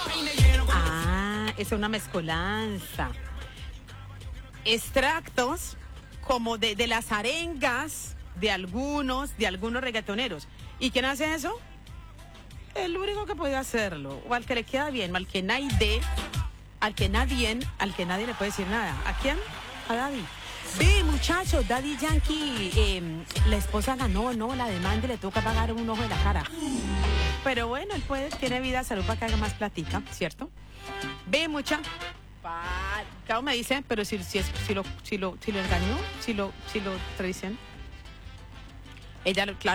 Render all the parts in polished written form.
Es una mezcolanza. Extractos como de las arengas de algunos reggaetoneros. ¿Y quién hace eso? El único que puede hacerlo, o al que le queda bien, o al que nadie le puede decir nada. ¿A quién? A Daddy. Sí, muchachos, Daddy Yankee, la esposa ganó, ¿no? La demanda y le toca pagar un ojo de la cara. Pero bueno, él tiene vida, salud para que haga más platica, ¿cierto? Ve, Cao me dice, pero si lo engañó, si lo traicionó. Ella lo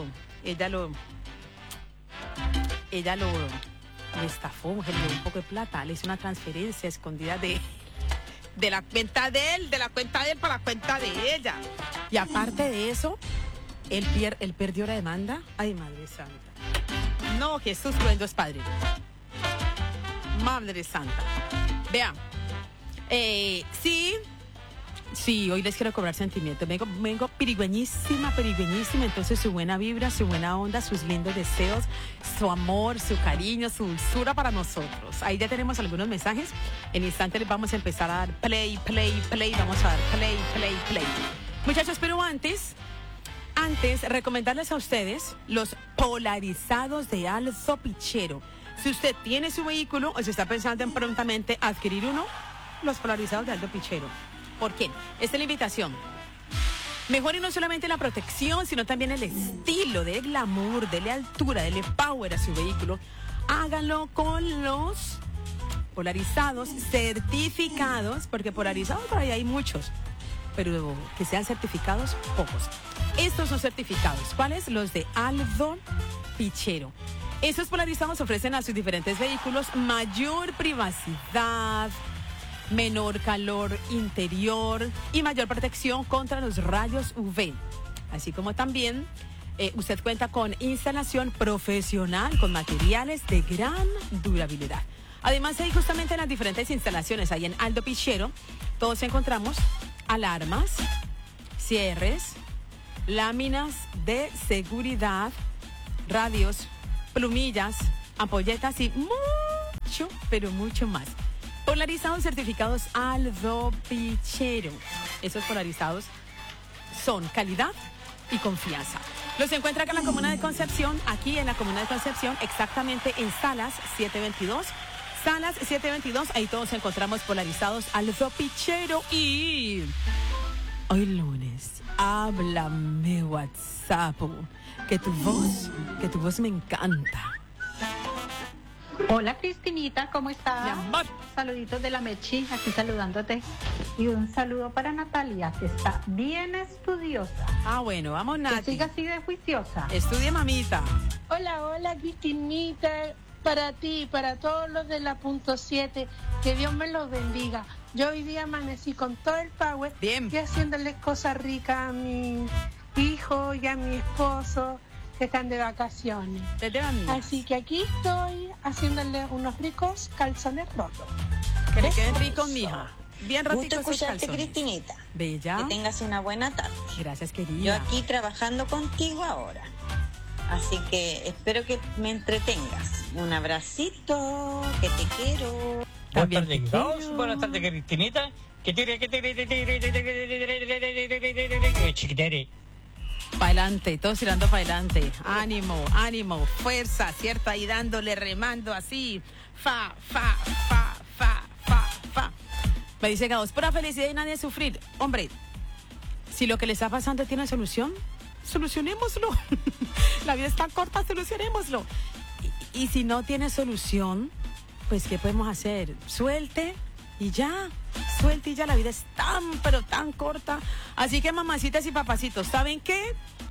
estafó, le dio un poco de plata, le hizo una transferencia escondida de la cuenta de él para la cuenta de ella. Y aparte de eso, él perdió la demanda. Ay, Madre Santa. No, Jesús cruento es padre. Madre Santa. Vean. Sí, hoy les quiero cobrar sentimientos. Vengo pirigüeñísima. Entonces su buena vibra, su buena onda, sus lindos deseos, su amor, su cariño, su dulzura para nosotros. Ahí ya tenemos algunos mensajes. En instante les vamos a empezar a dar play. Vamos a dar play. Muchachos, pero antes, recomendarles a ustedes los polarizados de Aldo Pichero. Si usted tiene su vehículo o si está pensando en prontamente adquirir uno, los polarizados de Aldo Pichero. ¿Por qué? Esta es la invitación. Mejore no solamente la protección, sino también el estilo, de glamour, dele altura, dele power a su vehículo. Háganlo con los polarizados certificados, porque polarizados por ahí hay muchos, pero que sean certificados, pocos. Estos son certificados. ¿Cuáles? Los de Aldo Pichero. Estos polarizados ofrecen a sus diferentes vehículos mayor privacidad, menor calor interior y mayor protección contra los rayos UV. Así como también usted cuenta con instalación profesional con materiales de gran durabilidad. Además, ahí justamente en las diferentes instalaciones, ahí en Aldo Pichero, todos encontramos alarmas, cierres, láminas de seguridad, radios, plumillas, ampolletas y mucho, pero mucho más. Polarizados certificados Aldo Pichero. Esos polarizados son calidad y confianza. Los encuentra acá en la Comuna de Concepción, aquí en la Comuna de Concepción, exactamente en Salas 722. Salas 722, ahí todos encontramos polarizados Aldo Pichero. Y hoy lunes, háblame WhatsApp, que tu voz me encanta. Hola Cristinita, ¿cómo estás? Mi amor. Saluditos de la Mechi, aquí saludándote. Y un saludo para Natalia, que está bien estudiosa. Ah, bueno, vamos Nati. Que siga así de juiciosa. Estudie, mamita. Hola Cristinita, para ti, para todos los de la punto 7, que Dios me los bendiga. Yo hoy día amanecí con todo el power. Bien. Y haciéndoles cosas ricas a mi hijo y a mi esposo, que están de vacaciones. Así que aquí estoy haciéndole unos ricos calzones rotos. Que le queden ricos, mija. Bien Gusto rotitos esos escucharte, calzones. Cristinita. Bella. Que tengas una buena tarde. Gracias, Yo querida. aquí trabajando contigo ahora. Así que espero que me entretengas. Un abracito, que te quiero. También te Buenas tardes, Cristinita. Chiquitere. Para adelante, todos tirando para adelante. Ánimo, fuerza, ¿cierto? Ahí dándole, remando así. Fa. Me dice Gaos, pura felicidad y nadie sufrir. Hombre, si lo que le está pasando tiene solución, solucionémoslo. La vida está corta, solucionémoslo. Y si no tiene solución, pues ¿qué podemos hacer? Suelte y ya, la vida es tan, pero tan corta. Así que mamacitas y papacitos, ¿saben qué?